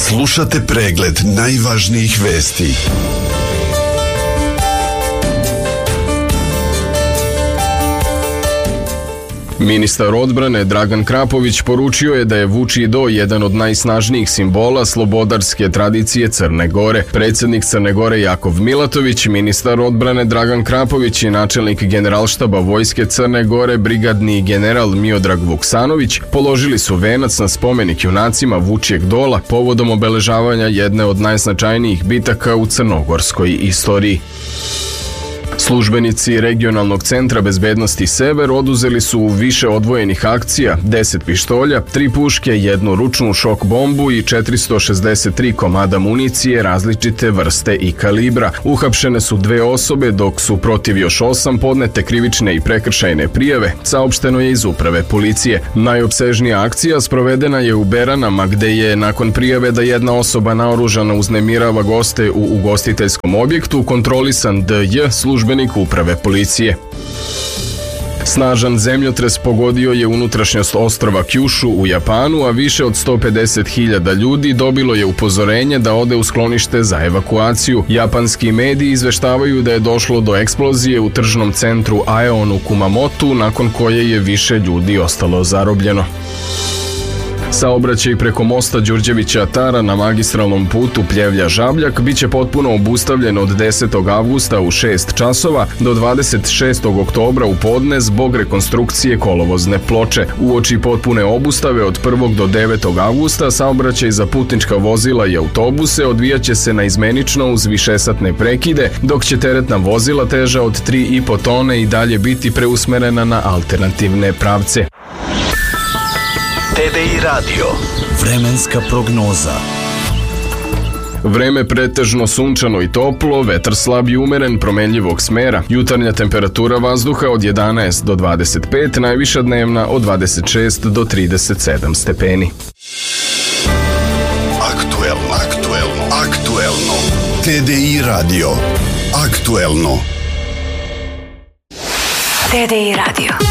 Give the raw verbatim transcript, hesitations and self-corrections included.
Slušate pregled najvažnijih vesti. Ministar odbrane Dragan Krapović poručio je da je Vučji Do jedan od najsnažnijih simbola slobodarske tradicije Crne Gore. Predsjednik Crne Gore Jakov Milatović, ministar odbrane Dragan Krapović i načelnik Generalštaba Vojske Crne Gore brigadni general Miodrag Vuksanović položili su venac na spomenik junacima Vučjeg Dola povodom obeležavanja jedne od najznačajnijih bitaka u crnogorskoj istoriji. Službenici Regionalnog centra bezbednosti Sever oduzeli su više odvojenih akcija, deset pištolja, tri puške, jednu ručnu šok bombu i četiristo šezdeset tri komada municije različite vrste i kalibra. Uhapšene su dve osobe, dok su protiv još osam podnete krivične i prekršajne prijave, saopšteno je iz uprave policije. Najopsežnija akcija sprovedena je u Beranama, gde je nakon prijave da jedna osoba naoružana uznemirava goste u ugostiteljskom objektu kontrolisan D J, službenik uprave policije. Snažan zemljotres pogodio je unutrašnjost ostrva Kjušu u Japanu, a više od sto pedeset hiljada ljudi dobilo je upozorenje da ode u sklonište za evakuaciju. Japanski mediji izveštavaju da je došlo do eksplozije u tržnom centru Aeon u Kumamotu, nakon koje je više ljudi ostalo zarobljeno. Saobraćaj preko mosta Đurđevića Tara na magistralnom putu Pljevlja-Žabljak biće potpuno obustavljen od desetog avgusta u šest časova do dvadeset šestog oktobra u podne zbog rekonstrukcije kolovozne ploče. Uoči potpune obustave od prvog do devetog avgusta saobraćaj za putnička vozila i autobuse odvijaće se naizmenično uz višesatne prekide, dok će teretna vozila teža od tri i po tone i dalje biti preusmerena na alternativne pravce. T D I Radio. Vremenska prognoza. Vreme pretežno sunčano i toplo, vetar slab i umeren, promenljivog smera. Jutarnja temperatura vazduha od jedanaest do dvadeset pet, najviša dnevna od dvadeset šest do trideset sedam stepeni. Aktuelno, aktuelno, aktuelno. T D I Radio. Aktuelno. T D I Radio.